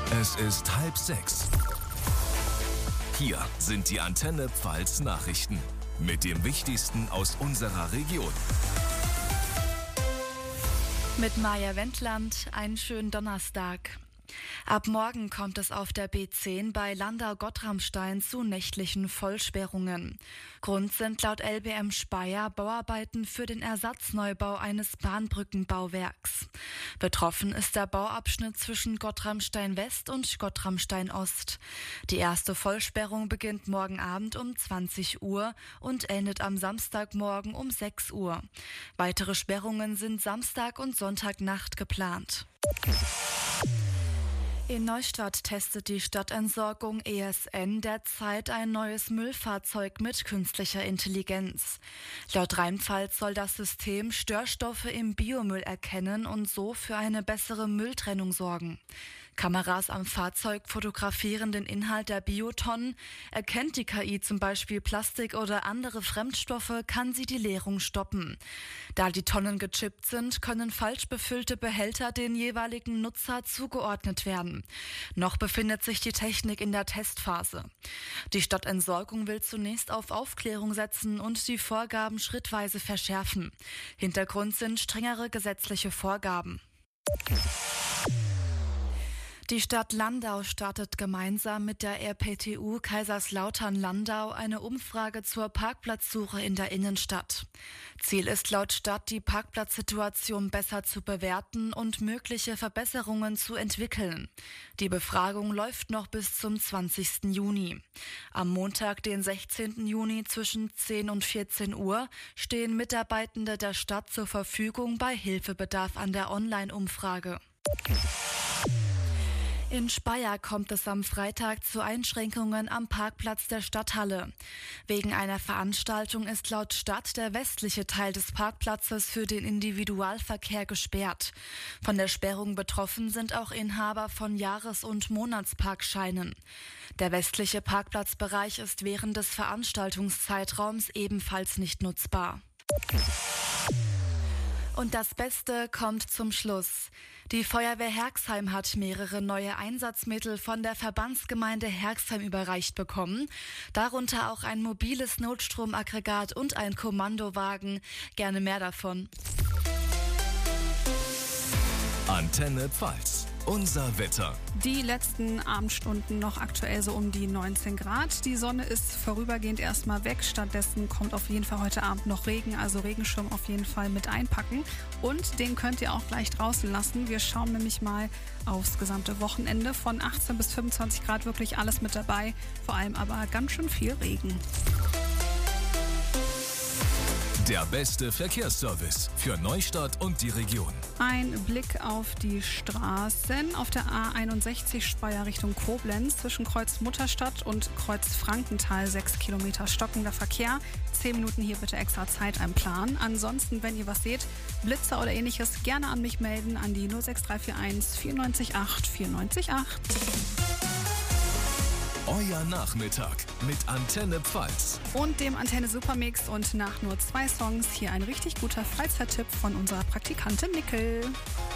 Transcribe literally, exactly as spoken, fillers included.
Es ist halb sechs. Hier sind die Antenne Pfalz Nachrichten mit dem Wichtigsten aus unserer Region. Mit Maja Wendland, einen schönen Donnerstag. Ab morgen kommt es auf der B zehn bei Landau-Gottramstein zu nächtlichen Vollsperrungen. Grund sind laut L B M Speyer Bauarbeiten für den Ersatzneubau eines Bahnbrückenbauwerks. Betroffen ist der Bauabschnitt zwischen Gottramstein West und Gottramstein Ost. Die erste Vollsperrung beginnt morgen Abend um zwanzig Uhr und endet am Samstagmorgen um sechs Uhr. Weitere Sperrungen sind Samstag und Sonntagnacht geplant. In Neustadt testet die Stadtentsorgung E S N derzeit ein neues Müllfahrzeug mit künstlicher Intelligenz. Laut Rheinpfalz soll das System Störstoffe im Biomüll erkennen und so für eine bessere Mülltrennung sorgen. Kameras am Fahrzeug fotografieren den Inhalt der Biotonnen. Erkennt die K I zum Beispiel Plastik oder andere Fremdstoffe, kann sie die Leerung stoppen. Da die Tonnen gechippt sind, können falsch befüllte Behälter den jeweiligen Nutzer zugeordnet werden. Noch befindet sich die Technik in der Testphase. Die Stadtentsorgung will zunächst auf Aufklärung setzen und die Vorgaben schrittweise verschärfen. Hintergrund sind strengere gesetzliche Vorgaben. Die Stadt Landau startet gemeinsam mit der R P T U Kaiserslautern-Landau eine Umfrage zur Parkplatzsuche in der Innenstadt. Ziel ist laut Stadt, die Parkplatzsituation besser zu bewerten und mögliche Verbesserungen zu entwickeln. Die Befragung läuft noch bis zum zwanzigsten Juni. Am Montag, den sechzehnten Juni zwischen zehn und vierzehn Uhr stehen Mitarbeitende der Stadt zur Verfügung bei Hilfebedarf an der Online-Umfrage. In Speyer kommt es am Freitag zu Einschränkungen am Parkplatz der Stadthalle. Wegen einer Veranstaltung ist laut Stadt der westliche Teil des Parkplatzes für den Individualverkehr gesperrt. Von der Sperrung betroffen sind auch Inhaber von Jahres- und Monatsparkscheinen. Der westliche Parkplatzbereich ist während des Veranstaltungszeitraums ebenfalls nicht nutzbar. Und das Beste kommt zum Schluss. Die Feuerwehr Herxheim hat mehrere neue Einsatzmittel von der Verbandsgemeinde Herxheim überreicht bekommen. Darunter auch ein mobiles Notstromaggregat und ein Kommandowagen. Gerne mehr davon. Antenne Pfalz. Unser Wetter. Die letzten Abendstunden noch aktuell so um die neunzehn Grad. Die Sonne ist vorübergehend erstmal weg. Stattdessen kommt auf jeden Fall heute Abend noch Regen, also Regenschirm auf jeden Fall mit einpacken. Und den könnt ihr auch gleich draußen lassen. Wir schauen nämlich mal aufs gesamte Wochenende. Von achtzehn bis fünfundzwanzig Grad wirklich alles mit dabei. Vor allem aber ganz schön viel Regen. Der beste Verkehrsservice für Neustadt und die Region. Ein Blick auf die Straßen. Auf der A einundsechzig Speyer Richtung Koblenz zwischen Kreuz Mutterstadt und Kreuz Frankenthal sechs Kilometer stockender Verkehr. Zehn Minuten hier bitte extra Zeit einplanen. Ansonsten, wenn ihr was seht, Blitzer oder ähnliches, gerne an mich melden an die null sechs drei vier eins vier neun acht vier neun acht. Euer Nachmittag mit Antenne Pfalz. Und dem Antenne Supermix. Und nach nur zwei Songs hier ein richtig guter Freizeittipp von unserer Praktikantin Nickel.